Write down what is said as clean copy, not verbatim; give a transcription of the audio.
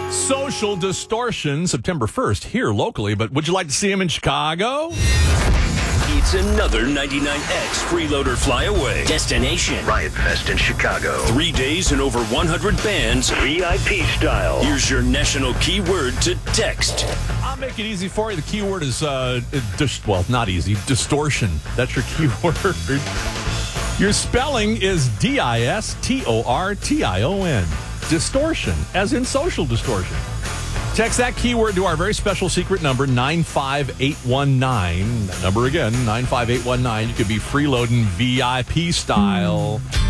Social Distortion, September 1st, here locally, but would you like to see him in Chicago? It's another 99X Freeloader Flyaway. Destination Riot Fest in Chicago. 3 days and over 100 bands. VIP style. Here's your national keyword to text. I'll make it easy for you. The keyword is, not easy, distortion. That's your keyword. Your spelling is DISTORTION. Distortion, as in social distortion. Text that keyword to our very special secret number, 95819. That number again, 95819. You could be freeloading VIP style.